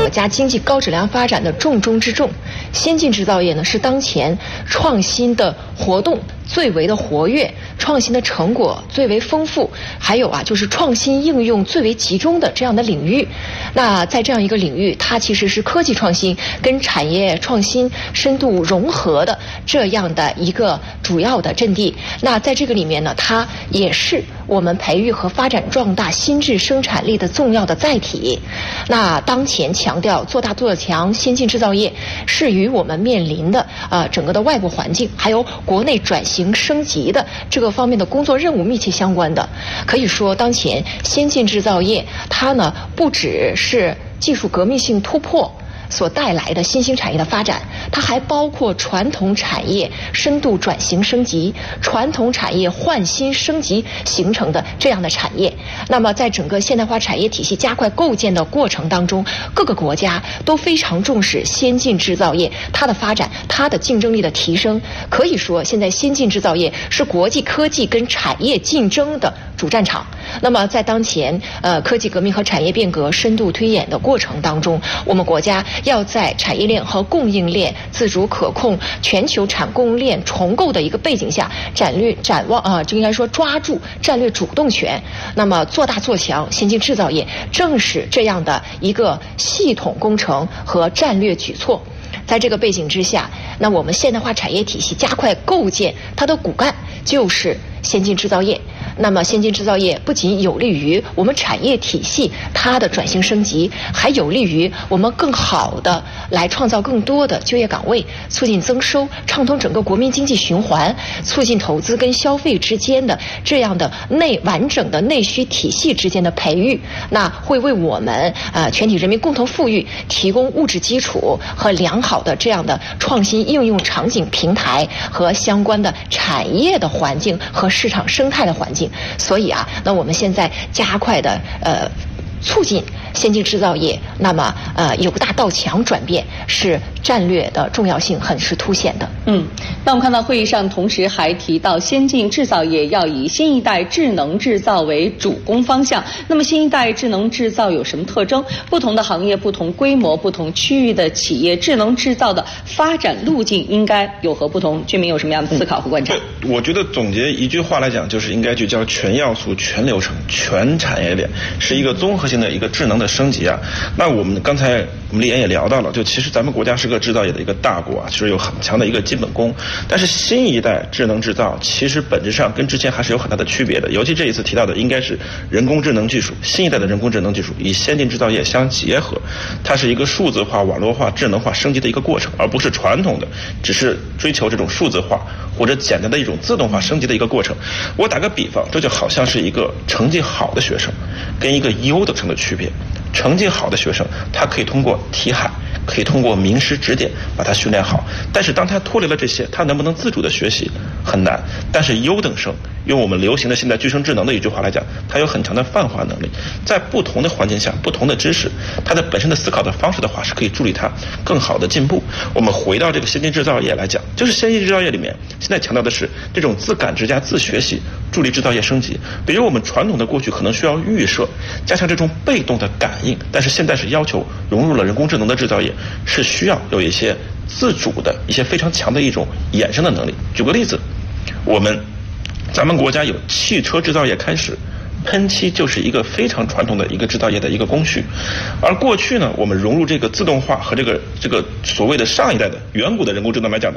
家经济高质量发展的重中之重。先进制造业呢，是当前创新的活动最为的活跃，创新的成果最为丰富，还有就是创新应用最为集中的这样的领域。那在这样一个领域，它其实是科技创新跟产业创新深度融合的这样的一个主要的阵地。那在这个里面呢，它也是我们培育和发展壮大新质生产力的重要的载体。那当前强调做大做强先进制造业，是与我们面临的整个的外部环境，还有国内转型升级的这个方面的工作任务密切相关的。可以说，当前先进制造业它呢，不只是技术革命性突破所带来的新兴产业的发展，它还包括传统产业深度转型升级、传统产业换新升级形成的这样的产业。那么在整个现代化产业体系加快构建的过程当中，各个国家都非常重视先进制造业它的发展、它的竞争力的提升。可以说，现在先进制造业是国际科技跟产业竞争的主战场。那么在当前科技革命和产业变革深度推演的过程当中，我们国家要在产业链和供应链自主可控、全球产供链重构的一个背景下，就应该说抓住战略主动权。那么做大做强先进制造业，正是这样的一个系统工程和战略举措。在这个背景之下，那我们现代化产业体系加快构建，它的骨干就是先进制造业。那么先进制造业不仅有利于我们产业体系它的转型升级，还有利于我们更好的来创造更多的就业岗位，促进增收，畅通整个国民经济循环，促进投资跟消费之间的这样的完整的内需体系之间的培育。那会为我们全体人民共同富裕提供物质基础和良好的这样的创新应用场景平台和相关的产业的环境和市场生态的环境。所以那我们现在加快的促进先进制造业，那么由大到强转变是战略的重要性很是凸显的。 那我们看到会议上同时还提到，先进制造业要以新一代智能制造为主攻方向。那么新一代智能制造有什么特征？不同的行业、不同规模、不同区域的企业，智能制造的发展路径应该有何不同？居民有什么样的思考和观察？ 我觉得总结一句话来讲，就是应该聚焦全要素、全流程、全产业链，是一个综合性的一个智能的升级。那我们刚才李岩也聊到了，就其实咱们国家是个制造业的一个大国其实有很强的一个基本功。但是新一代智能制造其实本质上跟之前还是有很大的区别的，尤其这一次提到的应该是人工智能技术，新一代的人工智能技术与先进制造业相结合，它是一个数字化、网络化、智能化升级的一个过程，而不是传统的只是追求这种数字化或者简单的一种自动化升级的一个过程。我打个比方，这就好像是一个成绩好的学生跟一个优等生的区别。成绩好的学生，他可以通过题海，可以通过名师指点把他训练好，但是当他脱离了这些，他能不能自主的学习很难。但是优等生，用我们流行的现在具生智能的一句话来讲，他有很强的泛化能力，在不同的环境下、不同的知识，他的本身的思考的方式的话，是可以助力他更好的进步。我们回到这个先进制造业来讲，就是先进制造业里面现在强调的是这种自感知加自学习，助力制造业升级。比如我们传统的过去可能需要预设，加强这种被动的感应，但是现在是要求融入了人工智能的制造业，是需要有一些自主的一些非常强的一种衍生的能力。举个例子，咱们国家有汽车制造业开始，喷漆就是一个非常传统的一个制造业的一个工序，而过去呢，我们融入这个自动化和这个所谓的上一代的远古的人工智能来讲的